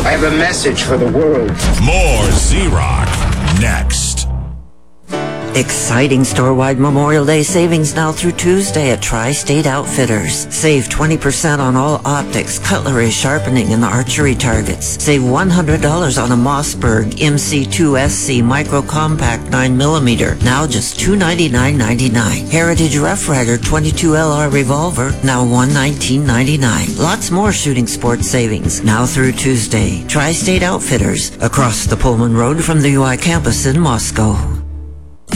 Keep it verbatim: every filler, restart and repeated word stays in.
I have a message for the world. More Z-Rock next. Exciting store-wide Memorial Day savings now through Tuesday at Tri-State Outfitters. Save twenty percent on all optics, cutlery, sharpening, and archery targets. Save one hundred dollars on a Mossberg M C two S C Micro Compact nine millimeter, now just two hundred ninety-nine ninety-nine. Heritage Rough Rider twenty-two L R Revolver, now one hundred nineteen ninety-nine. Lots more shooting sports savings now through Tuesday. Tri-State Outfitters, across the Pullman Road from the U I campus in Moscow.